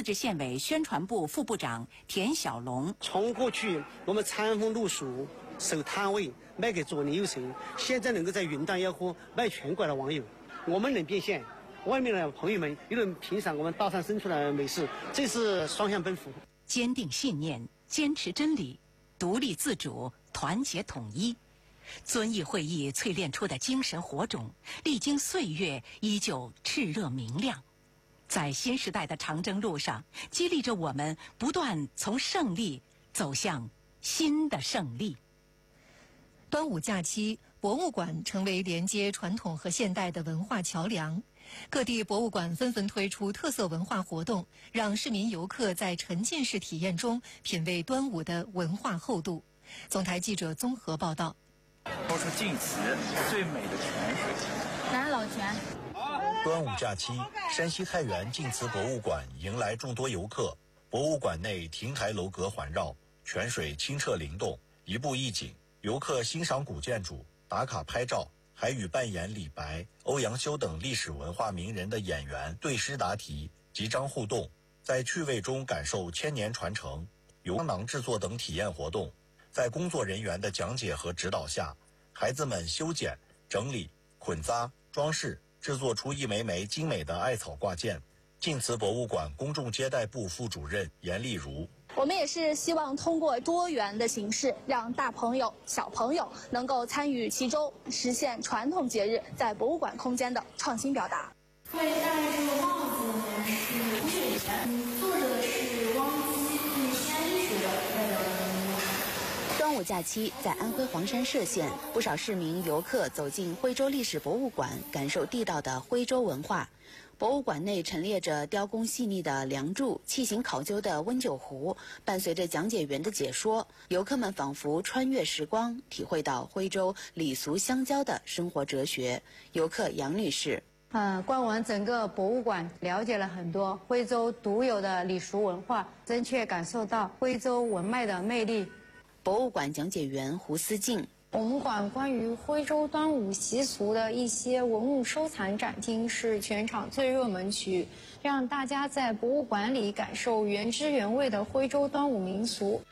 自治县委宣传部副部长田小龙。 从过去我们餐风露宿守摊位卖给左邻右舍，现在能够在云端吆喝卖全国的网友，我们能变现，外面的朋友们又能品赏我们大山深处的美食，这是双向奔赴。 坚定信念，坚持真理，独立自主，团结统一。遵义会议淬炼出的精神火种，历经岁月依旧炽热明亮，在新时代的长征路上，激励着我们不断从胜利走向新的胜利。 端午假期，博物馆成为连接传统和现代的文化桥梁。各地博物馆纷纷推出特色文化活动，让市民游客在沉浸式体验中品味端午的文化厚度。总台记者综合报道。 都是晋祠最美的泉水。 南老泉。 端午假期，山西太原晋祠博物馆迎来众多游客。博物馆内亭台楼阁环绕，泉水清澈灵动，一步一景，游客欣赏古建筑、打卡拍照，还与扮演李白、欧阳修等历史文化名人的演员对诗答题、集章互动，在趣味中感受千年传承。有香囊制作等体验活动，在工作人员的讲解和指导下，孩子们修剪、整理、捆扎、装饰，制作出一枚枚精美的艾草挂件。晋祠博物馆公众接待部副主任严丽如： 我们也是希望通过多元的形式，让大朋友、小朋友能够参与其中，实现传统节日在博物馆空间的创新表达。 会戴这个帽子呢是岳源，作者是汪基，是西安医学的代表人物。 端午假期，在安徽黄山歙县，不少市民游客走进徽州历史博物馆，感受地道的徽州文化。博物馆内陈列着雕工细腻的梁柱、器型考究的温酒壶，伴随着讲解员的解说，游客们仿佛穿越时光，体会到徽州礼俗相交的生活哲学。游客杨女士： 逛完整个博物馆，了解了很多徽州独有的礼俗文化，真切感受到徽州文脉的魅力。 博物馆讲解员胡思静： 我们馆关于徽州端午习俗的一些文物收藏展厅是全场最热门区，让大家在博物馆里感受原汁原味的徽州端午民俗。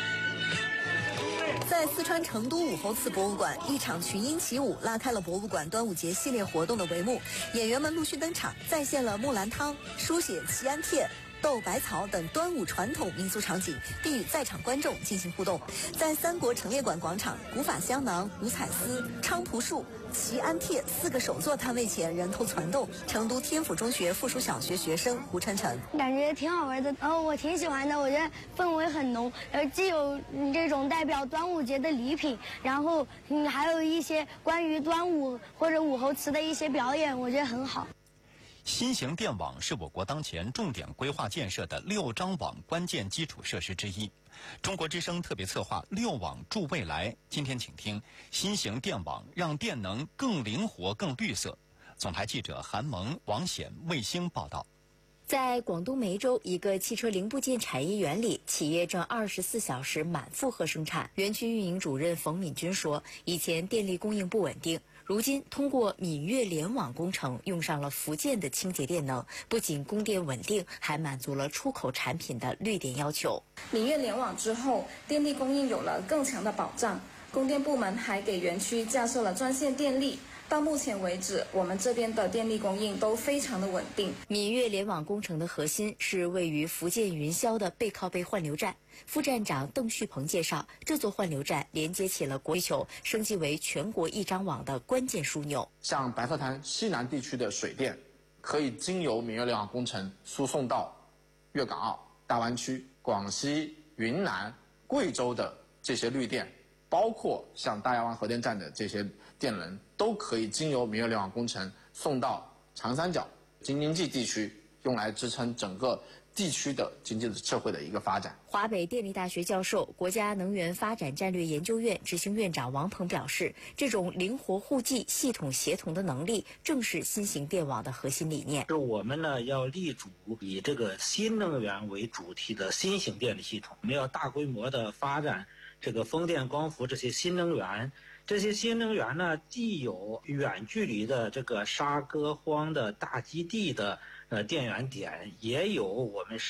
在四川成都武侯祠博物馆，一场群英起舞拉开了博物馆端午节系列活动的帷幕，演员们陆续登场，再现了木兰汤、书写祈安帖、斗百草等端午传统民俗场景，并与在场观众进行互动。在三国陈列馆广场，古法香囊、五彩丝、菖蒲树、祈安帖4个手作摊位前人头攒动。成都天府中学附属小学学生胡晨晨： 感觉挺好玩的，我挺喜欢的，我觉得氛围很浓，既有这种代表端午节的礼品，然后还有一些关于端午或者武侯祠的一些表演，我觉得很好。 新型电网是我国当前重点规划建设的6张网关键基础设施之一。中国之声特别策划6网助未来，今天请听新型电网让电能更灵活、更绿色。总台记者韩萌、王显、卫星报道。 在广东梅州一个汽车零部件产业园里，企业正24小时满负荷生产。园区运营主任冯敏军说，以前电力供应不稳定，如今通过闽粤联网工程，用上了福建的清洁电能，不仅供电稳定，还满足了出口产品的绿电要求。 闽粤联网之后，电力供应有了更强的保障，供电部门还给园区架设了专线电力。到目前为止，我们这边的电力供应都非常的稳定。 闽粤联网工程的核心是位于福建云霄的背靠背换流站。副站长邓旭鹏介绍，这座换流站连接起了国需求升级为全国一张网的关键枢纽。 像白鹤潭西南地区的水电，可以经由闽粤联网工程输送到粤港澳大湾区、广西、云南、贵州的这些绿电，包括像大亚湾核电站的这些电能，都可以经由闽粤联网工程送到长三角、京津冀地区，用来支撑整个地区的经济社会的一个发展。 华北电力大学教授、国家能源发展战略研究院执行院长王鹏表示，这种灵活互济、系统协同的能力，正是新型电网的核心理念。 我们呢要立足以这个新能源为主题的新型电力系统，我们要大规模的发展这个风电、光伏这些新能源。这些新能源呢，既有远距离的这个沙歌荒的大基地的电源点，也有我们